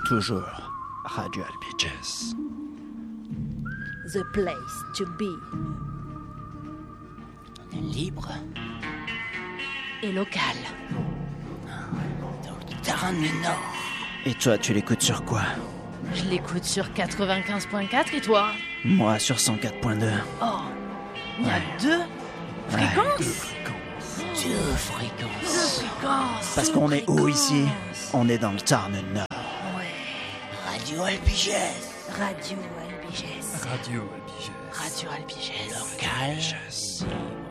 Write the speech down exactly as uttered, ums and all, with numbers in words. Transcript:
Toujours Radio Albiges. The place to be. Libre Et local. dans le Tarn Nord. Et toi, tu l'écoutes sur quoi? Je l'écoute sur quatre-vingt-quinze virgule quatre et toi? Moi, sur cent quatre virgule deux. Oh, il y a Ouais. deux fréquences? Deux Deux fréquences. fréquences. Parce Deux qu'on est où ici? fréquences. On est dans le Tarn Nord. Ouais. Radio Albiges. Radio Albiges. Radio Albiges. Radio Albiges. Local.